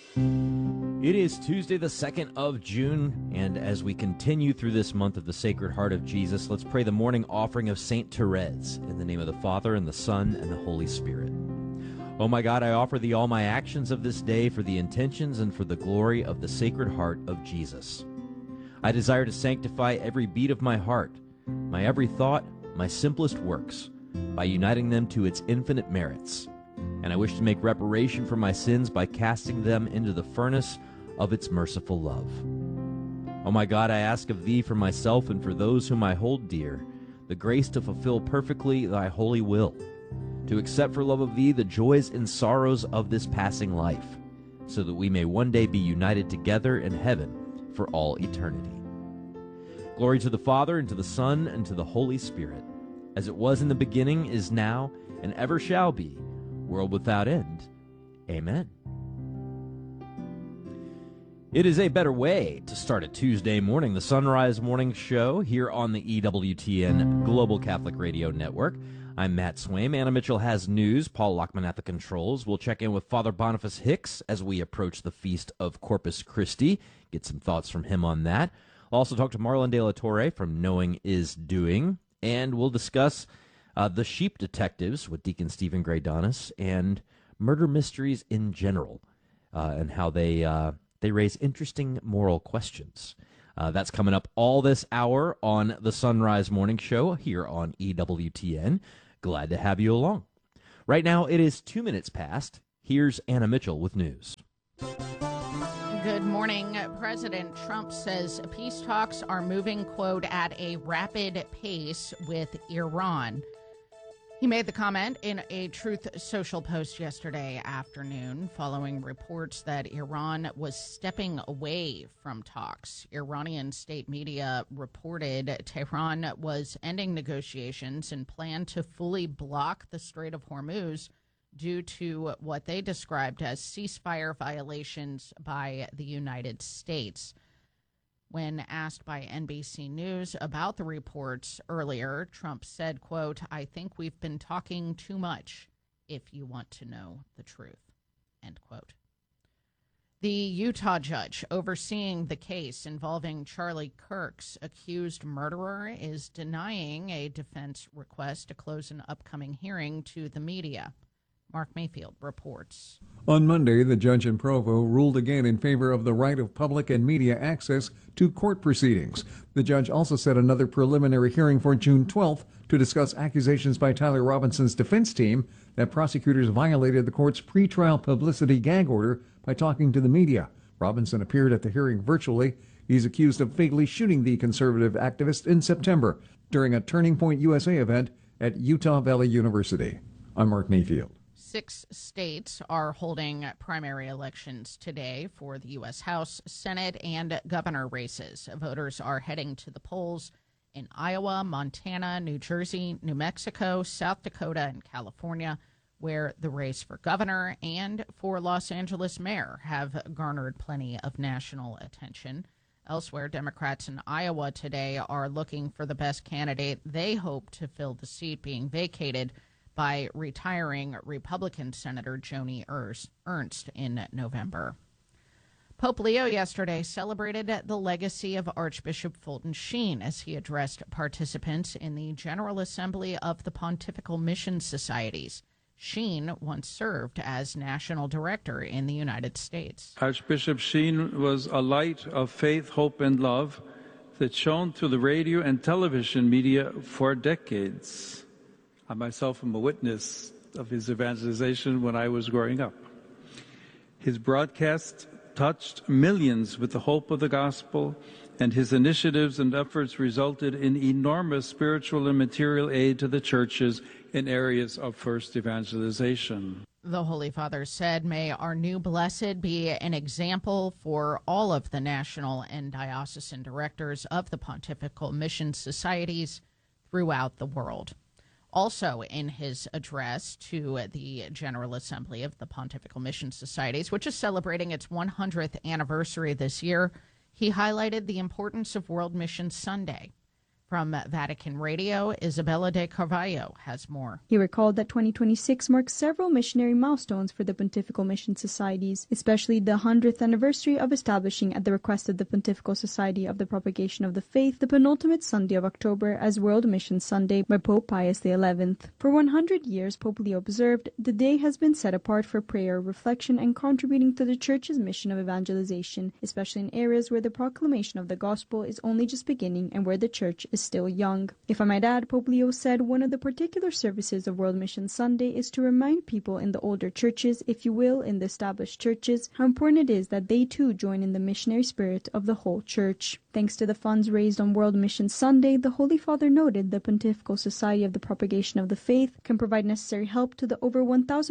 It is Tuesday, the 2nd of June, and as we continue through this month of the Sacred Heart of Jesus, let's pray the morning offering of Saint Therese in the name of the Father, and the Son, and the Holy Spirit. Oh my God, I offer thee all my actions of this day for the intentions and for the glory of the Sacred Heart of Jesus. I desire to sanctify every beat of my heart, my every thought, my simplest works, by uniting them to its infinite merits. And I wish to make reparation for my sins by casting them into the furnace of its merciful love. O my God, I ask of thee for myself and for those whom I hold dear, the grace to fulfill perfectly thy holy will, to accept for love of thee the joys and sorrows of this passing life, so that we may one day be united together in heaven for all eternity. Glory to the Father, and to the Son, and to the Holy Spirit, as it was in the beginning, is now, and ever shall be, world without end. Amen. It is a better way to start a Tuesday morning, the Sunrise Morning Show here on the EWTN Global Catholic Radio Network. I'm Matt Swaim. Anna Mitchell has news. Paul Lockman at the controls. We'll check in with Father Boniface Hicks as we approach the feast of Corpus Christi. Get some thoughts from him on that. I'll also talk to Marlon De La Torre from Knowing is Doing, and we'll discuss The Sheep Detectives with Deacon Stephen Graydonis and murder mysteries in general, and how they raise interesting moral questions. That's coming up all this hour on the Sunrise Morning Show here on EWTN. Glad to have you along. Right now, it is 2 minutes past. Here's Anna Mitchell with news. Good morning. President Trump says peace talks are moving, quote, at a rapid pace with Iran. He made the comment in a Truth Social post yesterday afternoon following reports that Iran was stepping away from talks. Iranian state media reported Tehran was ending negotiations and planned to fully block the Strait of Hormuz due to what they described as ceasefire violations by the United States. When asked by NBC News about the reports earlier, Trump said, quote, "I think we've been talking too much, if you want to know the truth," end quote. The Utah judge overseeing the case involving Charlie Kirk's accused murderer is denying a defense request to close an upcoming hearing to the media. Mark Mayfield reports. On Monday, the judge in Provo ruled again in favor of the right of public and media access to court proceedings. The judge also set another preliminary hearing for June 12th to discuss accusations by Tyler Robinson's defense team that prosecutors violated the court's pretrial publicity gag order by talking to the media. Robinson appeared at the hearing virtually. He's accused of fatally shooting the conservative activist in September during a Turning Point USA event at Utah Valley University. I'm Mark Mayfield. 6 states are holding primary elections today for the U.S. House, Senate, and governor races. Voters are heading to the polls in Iowa, Montana, New Jersey, New Mexico, South Dakota, and California, where the race for governor and for Los Angeles mayor have garnered plenty of national attention. Elsewhere, Democrats in Iowa today are looking for the best candidate they hope to fill the seat being vacated by retiring Republican Senator Joni Ernst in November. Pope Leo yesterday celebrated the legacy of Archbishop Fulton Sheen as he addressed participants in the General Assembly of the Pontifical Mission Societies. Sheen once served as national director in the United States. Archbishop Sheen was a light of faith, hope, and love that shone through the radio and television media for decades. I myself am a witness of his evangelization when I was growing up. His broadcasts touched millions with the hope of the gospel, and his initiatives and efforts resulted in enormous spiritual and material aid to the churches in areas of first evangelization. The Holy Father said, "May our new blessed be an example for all of the national and diocesan directors of the Pontifical Mission Societies throughout the world." Also in his address to the General Assembly of the Pontifical Mission Societies, which is celebrating its 100th anniversary this year, he highlighted the importance of World Mission Sunday. From Vatican Radio, Isabella de Carvalho has more. He recalled that 2026 marks several missionary milestones for the Pontifical Mission Societies, especially the 100th anniversary of establishing, at the request of the Pontifical Society of the Propagation of the Faith, the penultimate Sunday of October as World Mission Sunday by Pope Pius XI. For 100 years, Pope Leo observed, the day has been set apart for prayer, reflection, and contributing to the Church's mission of evangelization, especially in areas where the proclamation of the gospel is only just beginning and where the Church is still young. If I might add, Pope Leo said one of the particular services of World Mission Sunday is to remind people in the older churches, if you will, in the established churches, how important it is that they too join in the missionary spirit of the whole Church. Thanks to the funds raised on World Mission Sunday, the Holy Father noted the Pontifical Society of the Propagation of the Faith can provide necessary help to the over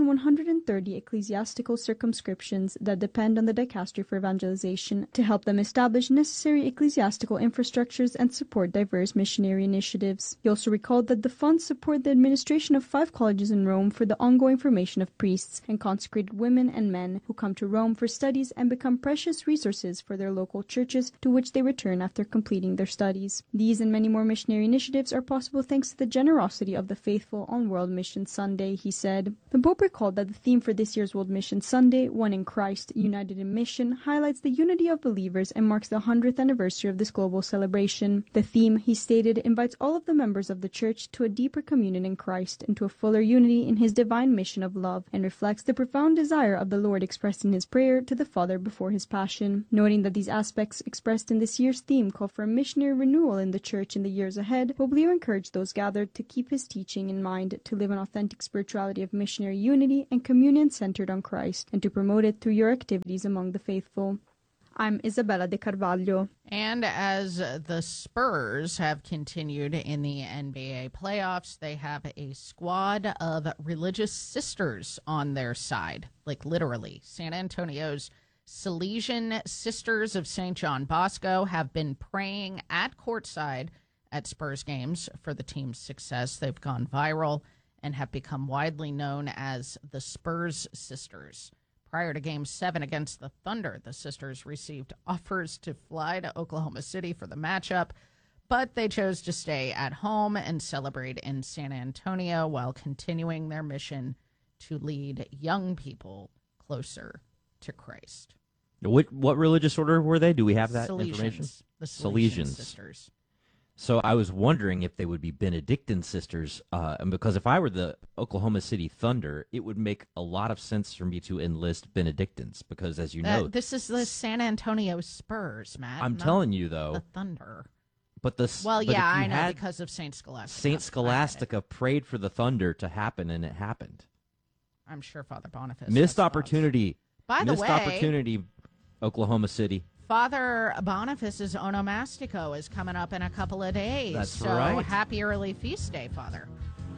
1,130 ecclesiastical circumscriptions that depend on the Dicastery for Evangelization to help them establish necessary ecclesiastical infrastructures and support diverse missionary initiatives. He also recalled that the funds support the administration of 5 colleges in Rome for the ongoing formation of priests and consecrated women and men who come to Rome for studies and become precious resources for their local churches to which they return after completing their studies. These and many more missionary initiatives are possible thanks to the generosity of the faithful on World Mission Sunday, he said. The Pope recalled that the theme for this year's World Mission Sunday, One in Christ, United in Mission, highlights the unity of believers and marks the 100th anniversary of this global celebration. The theme, he stated, invites all of the members of the Church to a deeper communion in Christ and to a fuller unity in his divine mission of love, and reflects the profound desire of the Lord expressed in his prayer to the Father before his Passion. Noting that these aspects expressed in this year's theme call for a missionary renewal in the Church in the years ahead, Pope Leo encouraged those gathered to keep his teaching in mind, to live an authentic spirituality of missionary unity and communion centered on Christ, and to promote it through your activities among the faithful. I'm Isabella de Carvalho. And as the Spurs have continued in the NBA playoffs, they have a squad of religious sisters on their side, like literally. San Antonio's Salesian Sisters of St. John Bosco have been praying at courtside at Spurs games for the team's success. They've gone viral and have become widely known as the Spurs Sisters. Prior to Game 7 against the Thunder, the sisters received offers to fly to Oklahoma City for the matchup, but they chose to stay at home and celebrate in San Antonio while continuing their mission to lead young people closer to Christ. What religious order were they? Do we have that Salesians, information? The Salesian Salesians. sisters. So I was wondering if they would be Benedictine sisters, and because if I were the Oklahoma City Thunder, it would make a lot of sense for me to enlist Benedictines, because as you know, This is the San Antonio Spurs, Matt. I'm not telling you though, the Thunder. but the Well, but yeah, if you I know, had because of Saint Scholastica. Saint I get it. Scholastica prayed for the Thunder to happen, and it happened. I'm sure Father Boniface. Missed has thoughts. opportunity. By the Missed way, opportunity, Oklahoma City. Father Boniface's onomastico is coming up in a couple of days. That's so right. Happy early feast day, Father.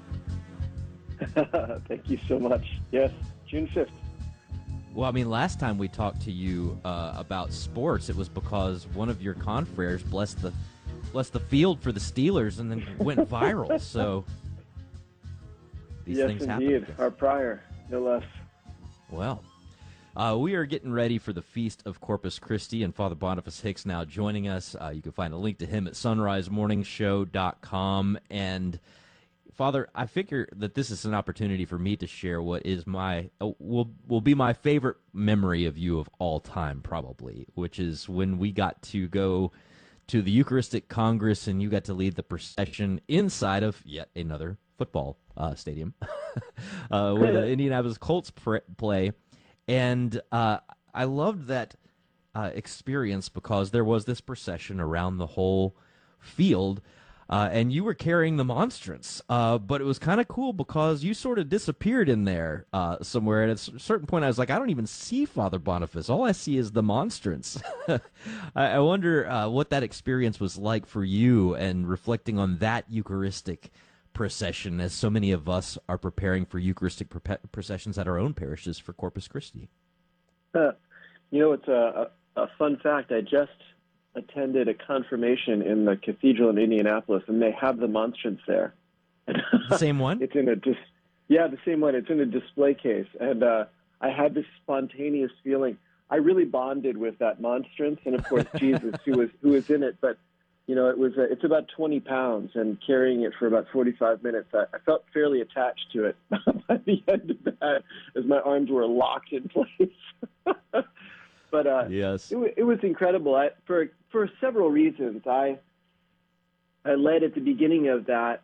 Thank you so much. Yes, June 5th. Well, I mean, last time we talked to you about sports, it was because one of your confreres blessed the field for the Steelers and then went viral. So these Yes, things indeed. happen. Our prior, no less. Well, we are getting ready for the Feast of Corpus Christi, and Father Boniface Hicks now joining us. You can find a link to him at sunrisemorningshow.com. And Father, I figure that this is an opportunity for me to share what is my will be my favorite memory of you of all time, probably, which is when we got to go to the Eucharistic Congress and you got to lead the procession inside of yet another football stadium where the Indianapolis Colts play. And I loved that experience because there was this procession around the whole field, and you were carrying the monstrance. But it was kind of cool because you sort of disappeared in there somewhere. And at a certain point, I was like, I don't even see Father Boniface. All I see is the monstrance. I wonder what that experience was like for you, and reflecting on that Eucharistic procession, as so many of us are preparing for Eucharistic processions at our own parishes for Corpus Christi. It's a fun fact. I just attended a confirmation in the cathedral in Indianapolis, and they have the monstrance there. The same one? It's in the same one. It's in a display case, and I had this spontaneous feeling. I really bonded with that monstrance, and of course Jesus, who was in it. But it's about 20 pounds, and carrying it for about 45 minutes, I felt fairly attached to it by the end of that, as my arms were locked in place. But yes, it was incredible. For several reasons, I led at the beginning of that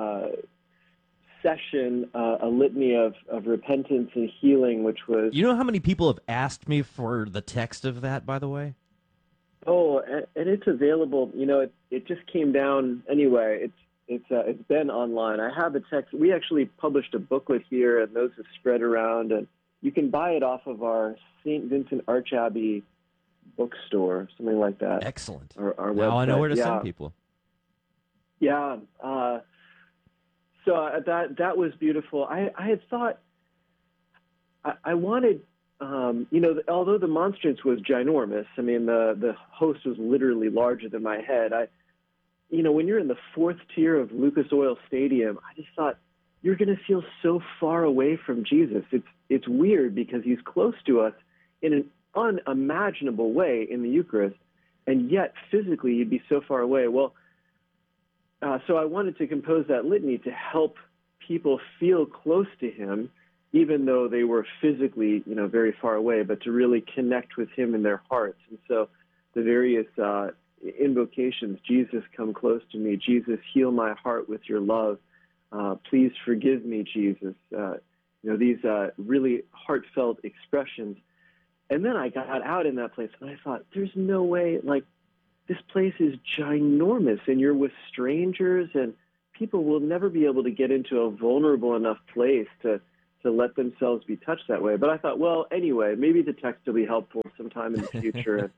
session a litany of repentance and healing, which was. You know how many people have asked me for the text of that, by the way? Oh, and it's available. It just came down anyway. It's been online. I have a text. We actually published a booklet here, and those have spread around, and you can buy it off of our St. Vincent Archabbey bookstore, something like that. Excellent. Our now website. I know where to send people. Yeah. So that was beautiful. I had thought I wanted. Although the monstrance was ginormous, I mean, the host was literally larger than my head. When you're in the fourth tier of Lucas Oil Stadium, I just thought, you're going to feel so far away from Jesus. It's weird because he's close to us in an unimaginable way in the Eucharist, and yet physically you'd be so far away. Well, so I wanted to compose that litany to help people feel close to him, even though they were physically, very far away, but to really connect with him in their hearts. And so the various invocations, Jesus, come close to me. Jesus, heal my heart with your love. Please forgive me, Jesus. These really heartfelt expressions. And then I got out in that place, and I thought, there's no way, this place is ginormous, and you're with strangers, and people will never be able to get into a vulnerable enough place to let themselves be touched that way. But I thought, well, anyway, maybe the text will be helpful sometime in the future.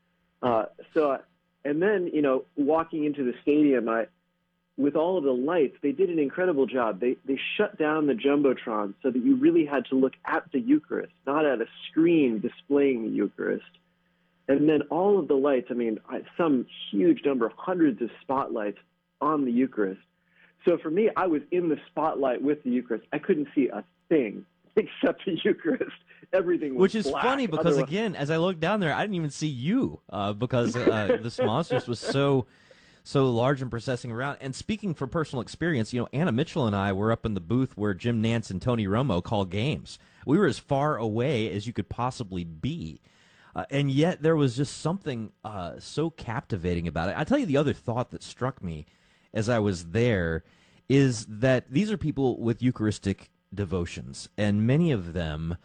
And then, walking into the stadium, with all of the lights, they did an incredible job. They shut down the Jumbotron so that you really had to look at the Eucharist, not at a screen displaying the Eucharist. And then all of the lights, some huge number, hundreds of spotlights on the Eucharist. So for me, I was in the spotlight with the Eucharist. I couldn't see a thing except the Eucharist. Everything was Which is black. funny because, again, as I looked down there, I didn't even see you because this monstrance was so large and processing around. And speaking from personal experience, Anna Mitchell and I were up in the booth where Jim Nantz and Tony Romo call games. We were as far away as you could possibly be. And yet there was just something so captivating about it. I'll tell you the other thought that struck me as I was there is that these are people with Eucharistic devotions, and many of them,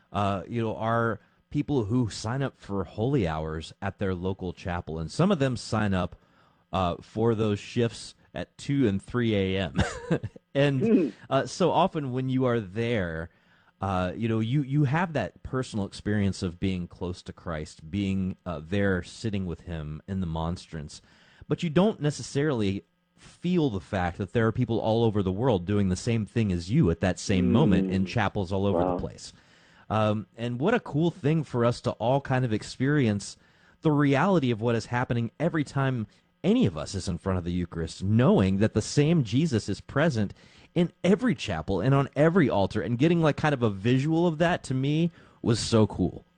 are people who sign up for holy hours at their local chapel, and some of them sign up for those shifts at 2 and 3 a.m. And so often when you are there, you have that personal experience of being close to Christ, being there sitting with him in the monstrance, but you don't necessarily feel the fact that there are people all over the world doing the same thing as you at that same moment in chapels all over the place. And what a cool thing for us to all kind of experience the reality of what is happening every time any of us is in front of the Eucharist, knowing that the same Jesus is present in every chapel and on every altar, and getting kind of a visual of that, to me, was so cool.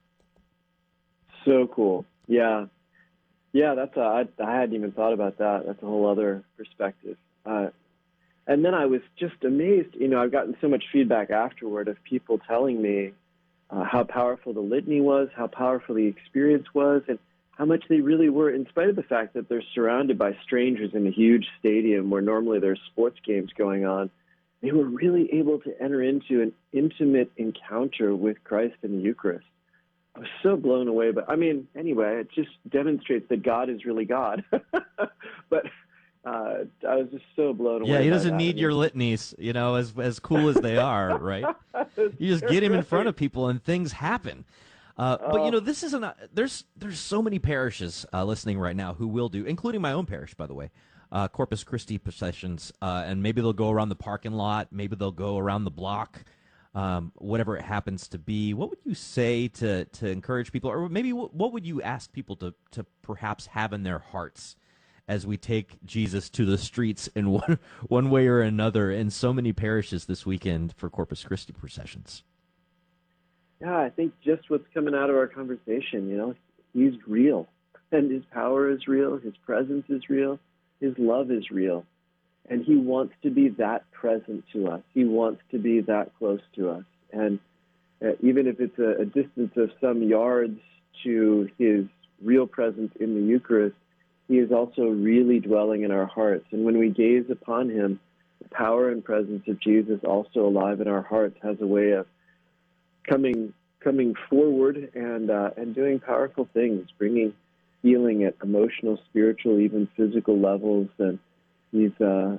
So cool. Yeah. Yeah, I hadn't even thought about that. That's a whole other perspective. And then I was just amazed. I've gotten so much feedback afterward of people telling me how powerful the litany was, how powerful the experience was, and how much they really were, in spite of the fact that they're surrounded by strangers in a huge stadium where normally there's sports games going on. They were really able to enter into an intimate encounter with Christ in the Eucharist. I was so blown away. But, anyway, it just demonstrates that God is really God. But I was just so blown away. Yeah, he doesn't need your litanies, as cool as they are, right? You just get him in front of people and things happen. But, this isn't there's so many parishes listening right now who will do, including my own parish, by the way, Corpus Christi processions, and maybe they'll go around the parking lot, maybe they'll go around the block, whatever it happens to be. What would you say to encourage people, or maybe what would you ask people to perhaps have in their hearts as we take Jesus to the streets in one way or another in so many parishes this weekend for Corpus Christi processions? Yeah, I think just what's coming out of our conversation, he's real. And his power is real, his presence is real, his love is real. And he wants to be that present to us. He wants to be that close to us. And even if it's a distance of some yards to his real presence in the Eucharist, he is also really dwelling in our hearts. And when we gaze upon him, the power and presence of Jesus, also alive in our hearts, has a way of coming forward and doing powerful things, bringing healing at emotional, spiritual, even physical levels. And his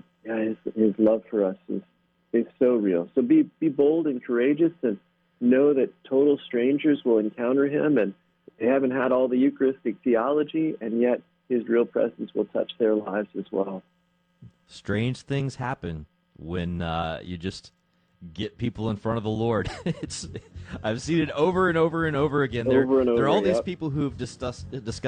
love for us is so real. So be bold and courageous, and know that total strangers will encounter him, and they haven't had all the Eucharistic theology, and yet his real presence will touch their lives as well. Strange things happen when you just get people in front of the Lord. I've seen it over and over and over again. There are all these people who've discussed,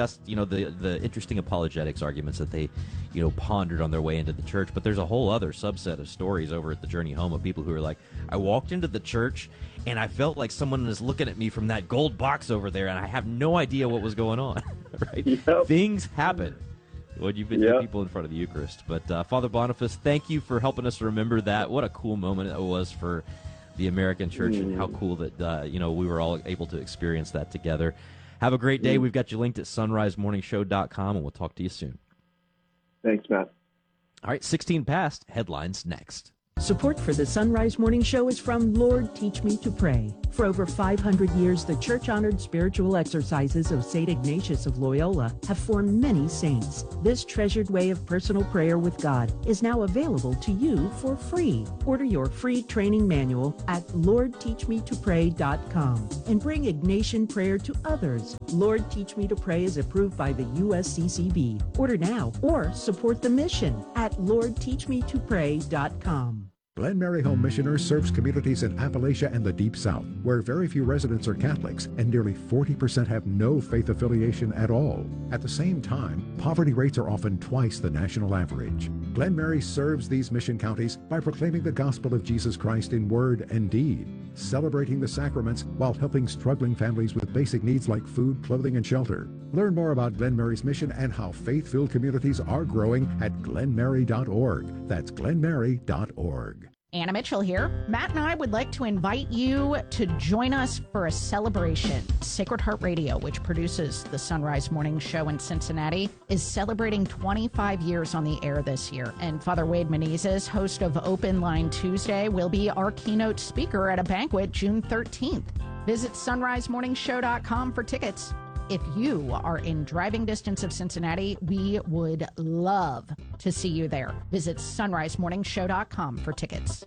the interesting apologetics arguments that they, pondered on their way into the church. But there's a whole other subset of stories over at the Journey Home of people who are like, I walked into the church and I felt like someone was looking at me from that gold box over there, and I have no idea what was going on. Right? Yep. Things happen when you've been people in front of the Eucharist. But Father Boniface, thank you for helping us remember that. What a cool moment it was for the American church, and how cool that we were all able to experience that together. Have a great day. We've got you linked at sunrisemorningshow.com, and we'll talk to you soon. Thanks, Matt. All right, 16 past. Headlines next. Support for the Sunrise Morning Show is from Lord Teach Me to Pray. For over 500 years, the church-honored spiritual exercises of St. Ignatius of Loyola have formed many saints. This treasured way of personal prayer with God is now available to you for free. Order your free training manual at LordTeachMeToPray.com and bring Ignatian prayer to others. Lord Teach Me to Pray is approved by the USCCB. Order now or support the mission at LordTeachMeToPray.com. Glen Mary Home Missioners serves communities in Appalachia and the Deep South, where very few residents are Catholics and nearly 40% have no faith affiliation at all. At the same time, poverty rates are often twice the national average. Glen Mary serves these mission counties by proclaiming the gospel of Jesus Christ in word and deed, celebrating the sacraments while helping struggling families with basic needs like food, clothing, and shelter. Learn more about Glen Mary's mission and how faith-filled communities are growing at glenmary.org. That's glenmary.org. Anna Mitchell here. Matt and I would like to invite you to join us for a celebration. Sacred Heart Radio, which produces the Sunrise Morning Show in Cincinnati, is celebrating 25 years on the air this year. And Father Wade Menezes, host of Open Line Tuesday, will be our keynote speaker at a banquet June 13th. Visit sunrisemorningshow.com for tickets. If you are in driving distance of Cincinnati, we would love to see you there. Visit sunrisemorningshow.com for tickets.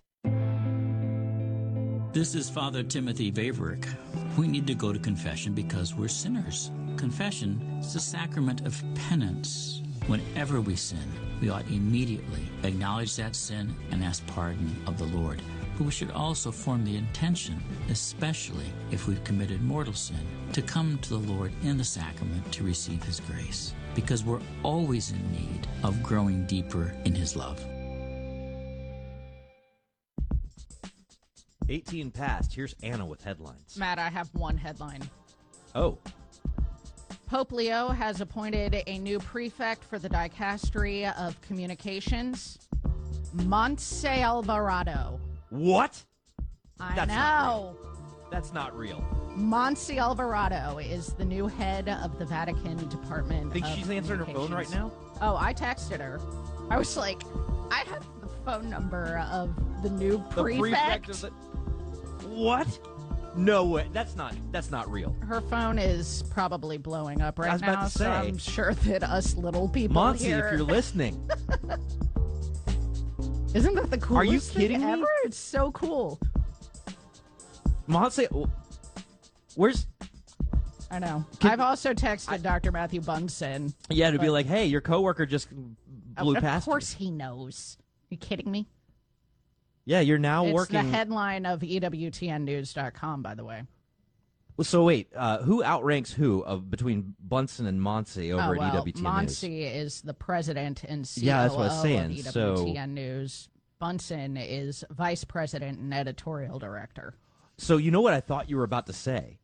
This is Father Timothy Vaverick. We need to go to confession because we're sinners. Confession is the sacrament of penance. Whenever we sin, we ought immediately acknowledge that sin and ask pardon of the Lord. But we should also form the intention, especially if we've committed mortal sin, to come to the Lord in the sacrament to receive His grace, because we're always in need of growing deeper in His love. 18 past. Here's Anna with headlines. Matt, I have one headline. Oh. Pope Leo has appointed a new prefect for the Dicastery of Communications, Montse Alvarado. What? I know. That's not real. Montse Alvarado is the new head of the Vatican Department Think of she's answering her phone right now? Oh, I texted her. I was like, I have the phone number of the new prefect. What? No way. That's not real. Her phone is probably blowing up right I was about now, to say. so I'm sure that us little people Montse, here... if you're listening. Isn't that the coolest Are you thing kidding me? ever? It's so cool. Montse, where's... I know. I've also texted Dr. Matthew Bunson. Yeah, to be like, hey, your coworker just blew past Of course he knows. Are you kidding me? Yeah, you're now working... It's the headline of EWTNnews.com, by the way. Well, so wait, who outranks who between Bunson and Montse over at EWTN News? Montse is the president and COO that's what I was saying. of EWTN News. Bunson is vice president and editorial director. So you know what I thought you were about to say?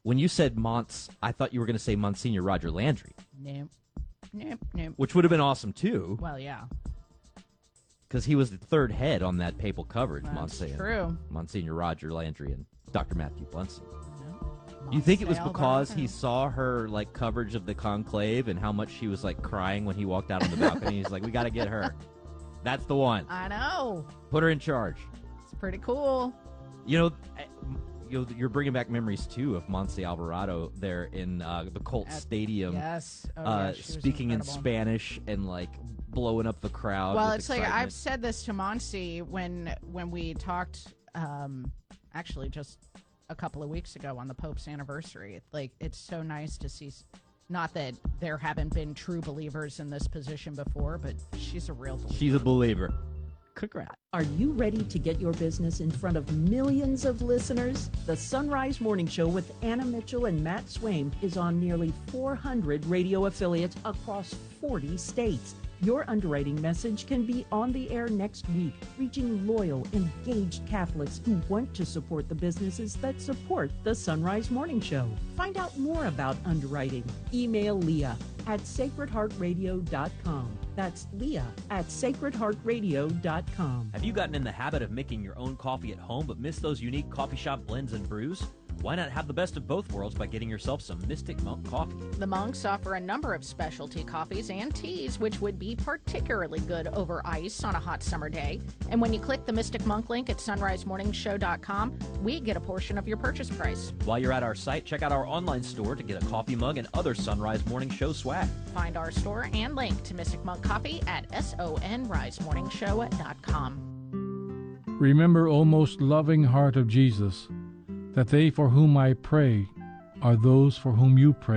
when you said Mons, I thought you were going to say Monsignor Roger Landry. Nope. Which would have been awesome, too. Well, yeah. Because he was the third head on that papal coverage, That's true. Monsignor Roger Landry and Dr. Matthew Bunson. You think it was because he saw her coverage of the conclave and how much she was crying when he walked out on the balcony? He's like, we got to get her. That's the one. I know. Put her in charge. It's pretty cool. You're bringing back memories too of Monse Alvarado there in the Colts Stadium. Yes. Speaking in Spanish and blowing up the crowd. Well, with it's excitement. I've said this to Monse when we talked. Actually, just a couple of weeks ago on the Pope's anniversary. It's so nice to see, not that there haven't been true believers in this position before, but she's a real believer. She's a believer. Congrats. Are you ready to get your business in front of millions of listeners? The Sunrise Morning Show with Anna Mitchell and Matt Swaim is on nearly 400 radio affiliates across 40 states. Your underwriting message can be on the air next week, reaching loyal, engaged Catholics who want to support the businesses that support the Sunrise Morning Show. Find out more about underwriting. Email Leah at sacredheartradio.com. That's Leah at sacredheartradio.com. Have you gotten in the habit of making your own coffee at home but miss those unique coffee shop blends and brews? Why not have the best of both worlds by getting yourself some Mystic Monk coffee? The Monks offer a number of specialty coffees and teas, which would be particularly good over ice on a hot summer day. And when you click the Mystic Monk link at sunrisemorningshow.com, we get a portion of your purchase price. While you're at our site, check out our online store to get a coffee mug and other Sunrise Morning Show swag. Find our store and link to Mystic Monk Coffee at sonrisemorningshow.com. Remember, O most loving heart of Jesus, that they for whom I pray are those for whom you pray.